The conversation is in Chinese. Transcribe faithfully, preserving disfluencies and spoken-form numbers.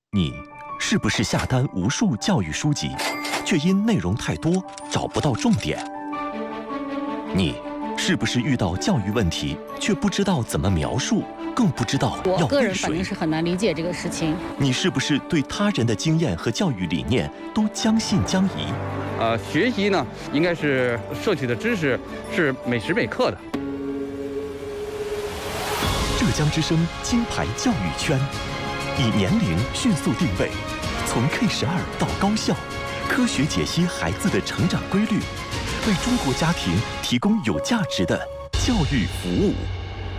你是不是下单无数教育书籍，却因内容太多找不到重点？你是不是遇到教育问题，却不知道怎么描述，更不知道要我个人为谁？ 反正是很难理解这个事情。 你是不是对他人的经验和教育理念都将信将疑？ 呃，学习呢，应该是摄取的知识是每时每刻的。 浙江之声金牌教育圈，以年龄迅速定位，从 K 十二到高校，科学解析孩子的成长规律，为中国家庭提供有价值的教育服务。